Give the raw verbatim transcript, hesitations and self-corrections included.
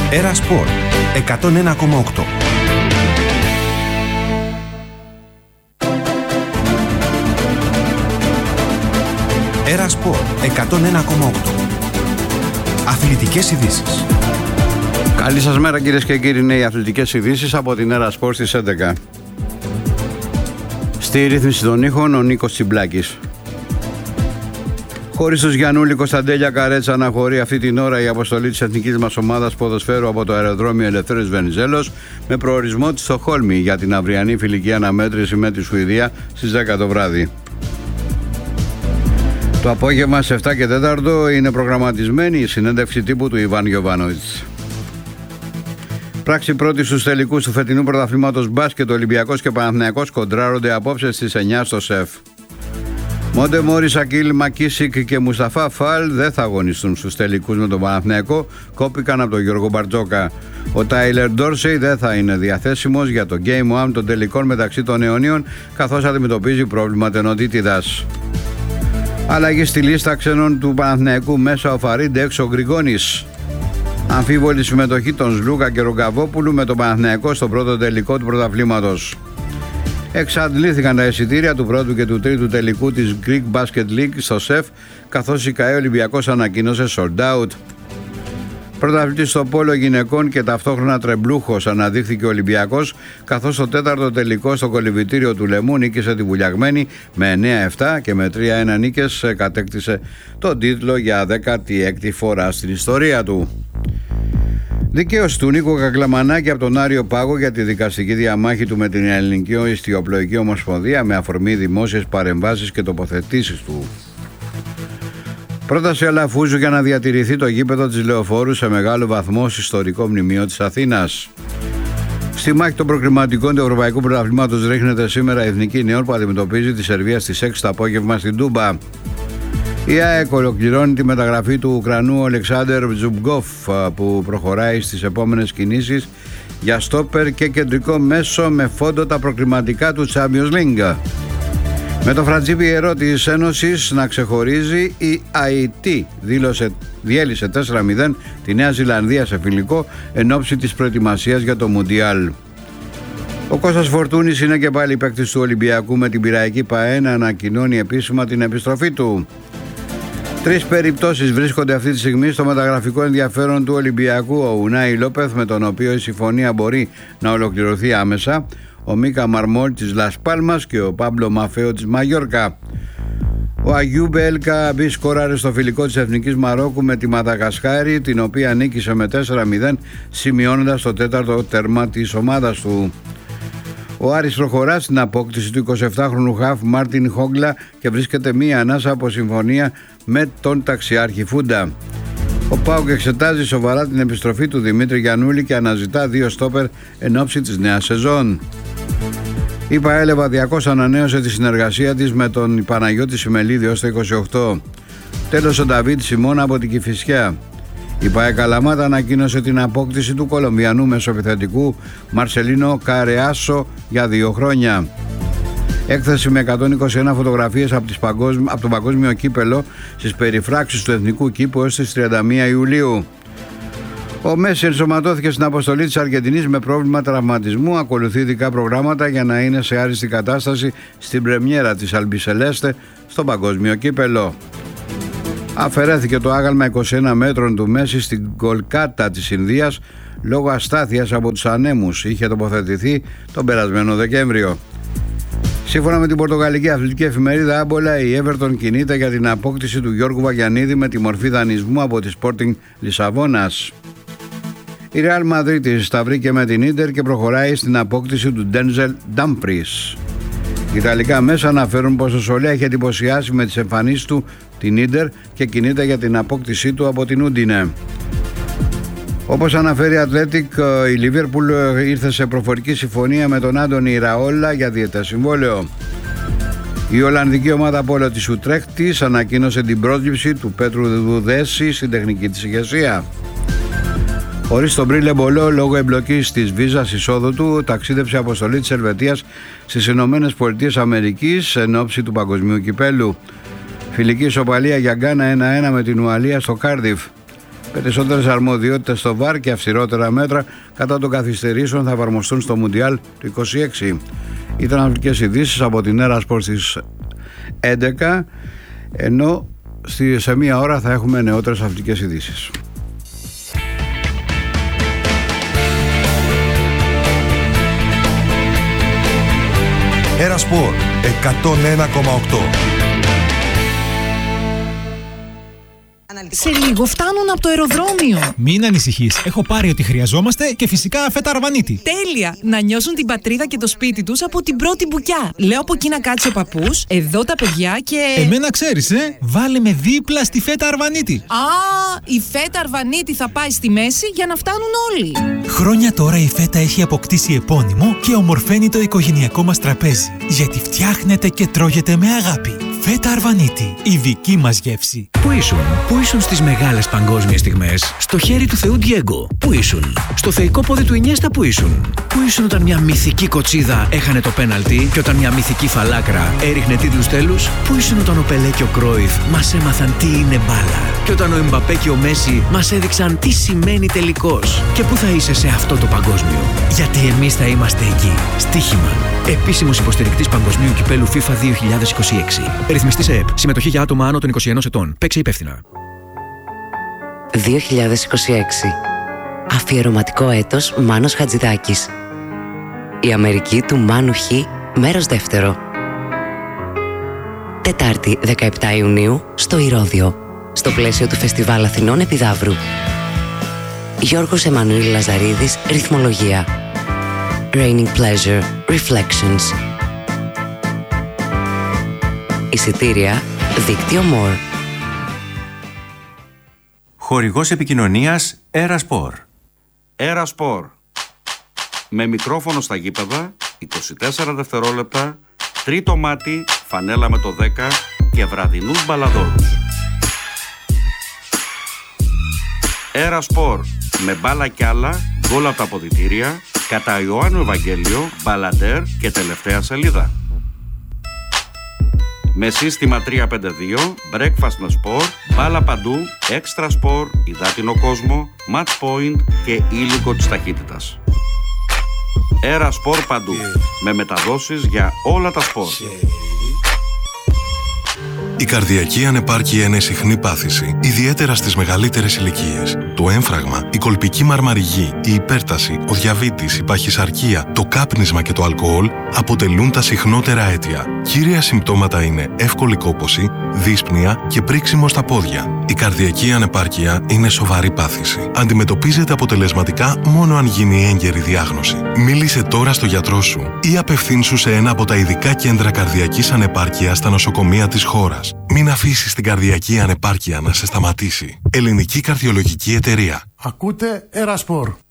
Έρα Σπορ εκατόν ένα κόμμα οκτώ. Έρα Σπορ εκατόν ένα κόμμα οκτώ. Αθλητικές ειδήσεις. Καλή σας μέρα κυρίες και κύριοι, είναι οι αθλητικές ειδήσεις από την Έρα Σπορ στις έντεκα. Στη ρύθμιση των ήχων ο Νίκος Τσιμπλάκης. Χωρίς τους Γιαννούλη, Κωνσταντέλια, Καρέτσα αναχωρεί αυτή την ώρα η αποστολή της εθνικής μας ομάδας ποδοσφαίρου από το αεροδρόμιο Ελευθέριος Βενιζέλος με προορισμό τη Στοκχόλμη για την αυριανή φιλική αναμέτρηση με τη Σουηδία στις δέκα το βράδυ. Το απόγευμα σε επτά και τέσσερα είναι προγραμματισμένη η συνέντευξη τύπου του Ιβάν Γιοβάνοβιτς. Πράξη πρώτη στους τελικούς του φετινού πρωταθλήματος μπάσκετ, Ολυμπιακός και Παναθηναϊκός κοντράρονται απόψε στις εννιά στο ΣΕΦ. Μόντε Μόρι, Σακίλ, Μακίσικ και Μουσταφά Φαλ δεν θα αγωνιστούν στους τελικούς με τον Παναθηναϊκό, κόπηκαν από τον Γιώργο Μπαρτζόκα. Ο Τάιλερ Ντόρσεϊ δεν θα είναι διαθέσιμος για το Game One των τελικών μεταξύ των αιωνίων, καθώς αντιμετωπίζει πρόβλημα τενοτίτιδας. Αλλαγή στη λίστα ξένων του Παναθηναϊκού, μέσα ο Φαρίντε, έξω ο Γκριγόνης. Αμφίβολη συμμετοχή των Σλούκα και Ρογκαβόπουλου με τον Παναθηναϊκό στο πρώτο τελικό του πρωταθλήματος. Εξαντλήθηκαν τα εισιτήρια του πρώτου και του τρίτου τελικού της Greek Basket League στο ΣΕΦ, καθώς η ΚΑΕ Ολυμπιακός ανακοίνωσε sold out. Πρωταθλητής στο πόλο γυναικών και ταυτόχρονα τρεμπλούχος αναδείχθηκε ο Ολυμπιακός, καθώς στο τέταρτο τελικό στο κολυβητήριο του Λεμού νίκησε τη Βουλιαγμένη με εννέα επτά και με τρία ένα νίκες κατέκτησε τον τίτλο για δέκατη έκτη φορά στην ιστορία του. Δικαίωση του Νίκο Κακλαμανάκη από τον Άριο Πάγο για τη δικαστική διαμάχη του με την Ελληνική Ιστιοπλοϊκή Ομοσπονδία με αφορμή δημόσιες παρεμβάσεις και τοποθετήσεις του. Πρόταση Αλαφούζου για να διατηρηθεί το γήπεδο της Λεωφόρου σε μεγάλο βαθμό στο ιστορικό μνημείο της Αθήνας. Στη μάχη των προκριματικών του Ευρωπαϊκού Πρωταθλήματος ρίχνεται σήμερα η Εθνική Νεών που αντιμετωπίζει τη Σερβία στις έξι το απόγευμα στην Τούμπα. Η ΑΕΚ ολοκληρώνει τη μεταγραφή του Ουκρανού Αλεξάντερ Τζουμπγκόφ που προχωράει στις επόμενες κινήσεις για στόπερ και κεντρικό μέσο με φόντο τα προκριματικά του Champions League. Με το φρατζίπι ιερό της Ένωσης να ξεχωρίζει, η Αϊτή δήλωσε, διέλυσε τέσσερα μηδέν τη Νέα Ζηλανδία σε φιλικό εν ώψη της προετοιμασίας για το Μουντιάλ. Ο Κώστας Φορτούνης είναι και πάλι παίκτης του Ολυμπιακού με την Πειραϊκή ΠΑΕ να ανακοινώνει επίσημα την επιστροφή του. Τρεις περιπτώσεις βρίσκονται αυτή τη στιγμή στο μεταγραφικό ενδιαφέρον του Ολυμπιακού. Ο Ουνάι Λόπεθ, με τον οποίο η συμφωνία μπορεί να ολοκληρωθεί άμεσα, ο Μίκα Μαρμόλ της Λας Πάλμας και ο Πάμπλο Μαφέο της Μαγιόρκα. Ο Αγιούμπε Ελκαμπή σκόραρε στο φιλικό της Εθνικής Μαρόκου με τη Μαδαγασκάρη, την οποία νίκησε με τέσσερα μηδέν, σημειώνοντας το τέταρτο τέρμα της ομάδας του. Ο Άρης προχωρά στην απόκτηση του εικοσιεπτάχρονου χαφ Μάρτιν Χόγκλα και βρίσκεται μία ανάσα από συμφωνία με τον ταξιάρχη Φούντα. Ο ΠΑΟΚ εξετάζει σοβαρά την επιστροφή του Δημήτρη Γιαννούλη και αναζητά δύο στόπερ εν ώψη της νέας σεζόν. Η ΠΑΕ Λεβαδιακός ανανέωσε τη συνεργασία της με τον Παναγιώτη Σιμελίδη ως το είκοσι οκτώ. Τέλος ο Νταβίτ Σιμώνα από την Κηφισιά. Η ΠΑΕ Καλαμάτα ανακοίνωσε την απόκτηση του Κολομβιανού μεσοεπιθετικού Μαρσελίνο Καρεάσο για δύο χρόνια. Έκθεση με εκατόν είκοσι ένα φωτογραφίες από, παγκόσμι... από το παγκόσμιο κύπελο στις περιφράξεις του εθνικού κήπου έως τις τριάντα μία Ιουλίου. Ο Μέση ενσωματώθηκε στην αποστολή της Αργεντινής με πρόβλημα τραυματισμού. Ακολουθεί ειδικά προγράμματα για να είναι σε άριστη κατάσταση στην πρεμιέρα της Αλμπισελέστε στο παγκόσμιο κύπελο. Αφαιρέθηκε το άγαλμα είκοσι ένα μέτρων του Μέση στην Κολκάτα της Ινδίας λόγω αστάθειας από τους ανέμους. Είχε τοποθετηθεί τον περασμένο Δεκέμβριο. Σύμφωνα με την πορτογαλική αθλητική εφημερίδα Άμπολα, η Everton κινείται για την απόκτηση του Γιώργου Βαγιανίδη με τη μορφή δανεισμού από τη Sporting Λισαβόνας. Η Real Madrid τα βρήκε με την Ίντερ και προχωράει στην απόκτηση του Denzel Dumfries. Οι Ιταλικά μέσα αναφέρουν πως ο Σολέ έχει εντυπωσιάσει με τις εμφανίσεις του την Ίντερ και κινείται για την απόκτησή του από την Ούντινε. Όπως αναφέρει η Ατλέτικ, η Λίβερπουλ ήρθε σε προφορική συμφωνία με τον Άντονι Ραόλα για διετές συμβόλαιο. Η Ολλανδική ομάδα πόλο της Ουτρέχτης ανακοίνωσε την πρόσληψη του Πέτρου Δουδέση στην τεχνική της ηγεσία. Χωρίς τον Μπρίλε Μπολό, λόγω εμπλοκής της βίζας εισόδου του, ταξίδεψε αποστολή της Ελβετίας στις Ηνωμένες Πολιτείες Αμερικής εν ώψη του παγκοσμίου κυπέλου. Φιλική ισοπαλία για Γκάνα ένα ένα με την Ουαλία στο Κάρδιφ. Περισσότερες αρμοδιότητες στο βαρ και αυστηρότερα μέτρα κατά των καθυστερήσεων θα εφαρμοστούν στο Μουντιάλ του είκοσι έξι. Ήταν αθλητικές ειδήσεις από την Έρα Σπορ στις έντεκα, ενώ σε μία ώρα θα έχουμε νεότερες αθλητικές ειδήσεις. Έρα Σπορ εκατόν ένα κόμμα οκτώ. Σε λίγο φτάνουν από το αεροδρόμιο. Μην ανησυχείς, έχω πάρει ό,τι χρειαζόμαστε και φυσικά φέτα αρβανίτη. Τέλεια! Να νιώσουν την πατρίδα και το σπίτι τους από την πρώτη μπουκιά. Λέω από εκεί να κάτσει ο παππούς, εδώ τα παιδιά και... Εμένα ξέρεις, ε! Βάλε με δίπλα στη φέτα αρβανίτη. Α, η φέτα αρβανίτη θα πάει στη μέση για να φτάνουν όλοι. Χρόνια τώρα η φέτα έχει αποκτήσει επώνυμο και ομορφαίνει το οικογενειακό μας τραπέζι. Γιατί φτιάχνεται και τρώγεται με αγάπη. Φέτα αρβανίτη, η δική μας γεύση. Πού ήσουν, πού ήσουν στις μεγάλες παγκόσμιες στιγμές? Στο χέρι του Θεού Ντιέγκο. Πού ήσουν? Στο θεϊκό πόδι του Ινιέστα. Πού ήσουν? Πού ήσουν όταν μια μυθική κοτσίδα έχανε το πέναλτι και όταν μια μυθική φαλάκρα έριχνε τίτλους τέλους? Πού ήσουν όταν ο Πελέ και ο Κρόιφ μας έμαθαν τι είναι μπάλα και όταν ο Εμπαπέ και ο Μέση μας έδειξαν τι σημαίνει τελικός? Και πού θα είσαι σε αυτό το παγκόσμιο? Γιατί εμείς θα είμαστε εκεί. Στοίχημα. Επίσημος υποστηρικτής Παγκοσμίου Κυπέλου FIFA δύο χιλιάδες είκοσι έξι. Ρυθμιστής ΕΕΠ. Συμμετοχή για άτομα άνω των είκοσι ενός ετών. Παίξε υπεύθυνα. δύο χιλιάδες είκοσι έξι. Αφιερωματικό έτος Μάνος Χατζηδάκης. Η Αμερική του Μάνου Χ, μέρος δεύτερο. Τετάρτη δεκαεπτά Ιουνίου στο Ηρώδειο, στο πλαίσιο του Φεστιβάλ Αθηνών Επιδαύρου. Γιώργος Εμμανουήλ Λαζαρίδης, ρυθμολογία. Raining Pleasure, Reflections. Εισιτήρια, δίκτυο More. Χορηγός επικοινωνίας Έρα Σπορ. Έρα Σπορ. Με μικρόφωνο στα γήπεδα, είκοσι τέσσερα δευτερόλεπτα, τρίτο μάτι, φανέλα με το δέκα και βραδινούς μπαλαδόρους. Έρα Σπορ. Με μπάλα κι άλλα, γκολ από τα αποδυτήρια, κατά Ιωάννου Ευαγγέλιο, μπαλαντέρ και τελευταία σελίδα. Με σύστημα τρία πέντε δύο, breakfast με σπορ, μπάλα παντού, extra σπορ, υδάτινο κόσμο, match point και ήλικο της ταχύτητας. Έρα Σπορ παντού, με μεταδόσεις για όλα τα σπορ. Η καρδιακή ανεπάρκεια είναι συχνή πάθηση, ιδιαίτερα στις μεγαλύτερες ηλικίες. Το έμφραγμα, η κολπική μαρμαριγή, η υπέρταση, ο διαβήτης, η παχυσαρκία, το κάπνισμα και το αλκοόλ αποτελούν τα συχνότερα αίτια. Κύρια συμπτώματα είναι εύκολη κόπωση, δύσπνοια και πρίξιμο στα πόδια. Η καρδιακή ανεπάρκεια είναι σοβαρή πάθηση. Αντιμετωπίζεται αποτελεσματικά μόνο αν γίνει έγκαιρη διάγνωση. Μίλησε τώρα στο γιατρό σου ή απευθύνσου σε ένα από τα ειδικά κέντρα καρδιακής ανεπάρκειας στα νοσοκομεία της χώρας. Μην αφήσεις την καρδιακή ανεπάρκεια να σε σταματήσει. Ελληνική Καρδιολογική Εταιρεία. Ακούτε Έρα Σπορ.